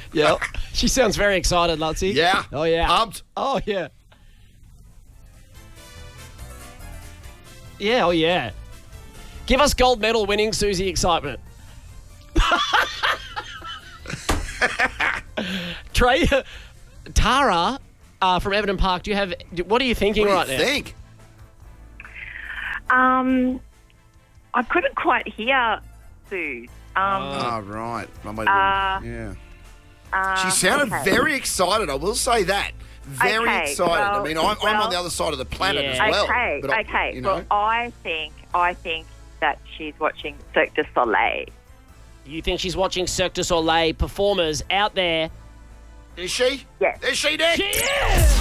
Yeah. She sounds very excited, Lutzy. Yeah. Oh, yeah. Pumped. Oh, yeah. Yeah, oh, yeah. Give us gold medal winning Susie excitement. Trey, Tara from Everton Park, what are you thinking right now? What do you think? I couldn't quite hear Sue. Right. Yeah. She sounded very excited, I will say that. Very excited. Well, I mean, I'm on the other side of the planet as well. Okay, but okay. Well, I think that she's watching Cirque du Soleil. You think she's watching Cirque du Soleil performers out there? Is she? Yes. Is she, Nick? She is!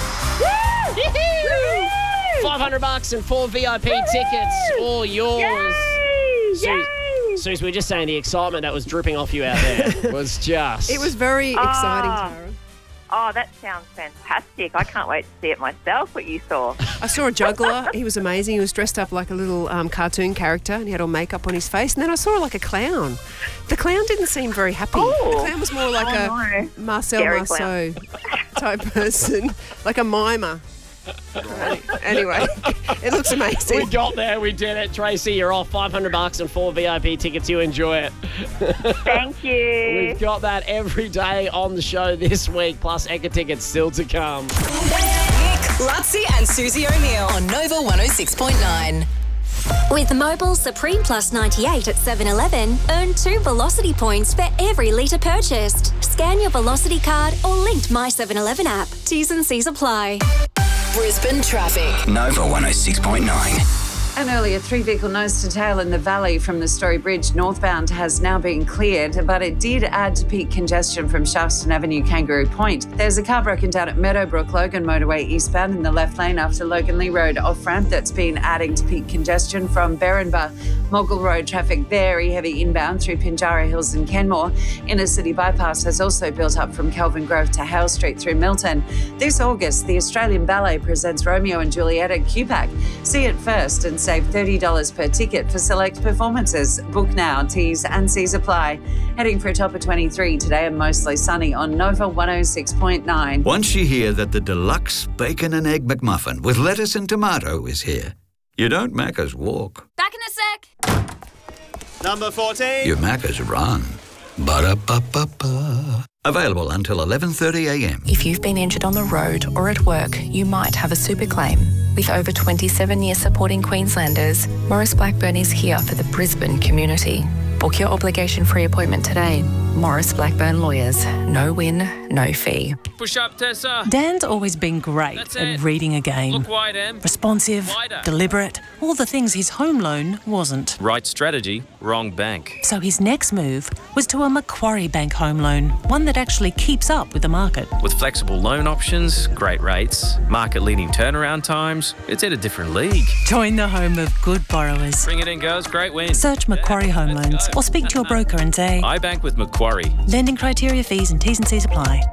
Woo! $500 and 4 VIP tickets, all yours. Yay! Suze, we're just saying the excitement that was dripping off you out there was just... It was very exciting, Tara. Oh, that sounds fantastic. I can't wait to see it myself, what you saw. I saw a juggler. He was amazing. He was dressed up like a little cartoon character and he had all makeup on his face. And then I saw like a clown. The clown didn't seem very happy. Oh. The clown was more like a Marcel Scary Marceau type person, like a mimer. Anyway, it looks amazing. We got there. We did it. Tracy, you're off $500 and 4 VIP tickets. You enjoy it. Thank you. We've got that every day on the show this week, plus Ekka tickets still to come. Nick, Lutzy and Susie O'Neill on Nova 106.9. With Mobile Supreme Plus 98 at 7-Eleven, earn 2 Velocity points for every litre purchased. Scan your Velocity card or linked My 7-Eleven app. T's and C's apply. Brisbane traffic. Nova 106.9. An earlier 3-vehicle nose-to-tail in the valley from the Story Bridge northbound has now been cleared, but it did add to peak congestion from Shaftesbury Avenue, Kangaroo Point. There's a car broken down at Meadowbrook Logan Motorway eastbound in the left lane after Logan Lee Road off-ramp that's been adding to peak congestion from Berrinba. Mogul Road traffic very heavy inbound through Pinjarra Hills and Kenmore. Inner City Bypass has also built up from Kelvin Grove to Hale Street through Milton. This August, the Australian Ballet presents Romeo and Juliet at QPAC. See it first and save $30 per ticket for select performances. Book now. T's and C's apply. Heading for a top of 23 today and mostly sunny on Nova 106.9. Once you hear that the deluxe bacon and egg McMuffin with lettuce and tomato is here, you don't Macca's walk. Back in a sec. Number 14. You Macca's run. Ba-da-ba-ba-ba. Available until 11:30am. If you've been injured on the road or at work, you might have a super claim. With over 27 years supporting Queenslanders, Maurice Blackburn is here for the Brisbane community. Book your obligation-free appointment today. Maurice Blackburn Lawyers. No win, no fee. Push up, Tessa. Dan's always been great at reading a game. Look wide, Em. Responsive, Wider. deliberate, all the things his home loan wasn't. Right strategy, wrong bank. So his next move was to a Macquarie Bank home loan, one that actually keeps up with the market. With flexible loan options, great rates, market-leading turnaround times, it's at a different league. Join the home of good borrowers. Bring it in, girls. Great win. Search Macquarie Home Loans or speak to your broker and say, I bank with Macquarie. Lending criteria, fees and T's and C's apply.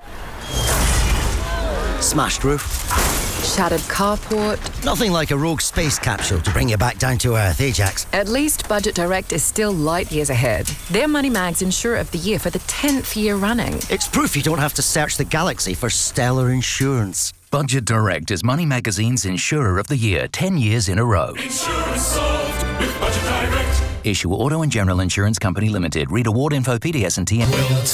Smashed roof. Shattered carport. Nothing like a rogue space capsule to bring you back down to earth, Ajax. At least Budget Direct is still light years ahead. They're Money Mag's Insurer of the Year for the 10th year running. It's proof you don't have to search the galaxy for stellar insurance. Budget Direct is Money Magazine's Insurer of the Year 10 years in a row. Insurance solved with Budget Direct. Issue Auto and General Insurance Company Limited. Read award info PDS and TN.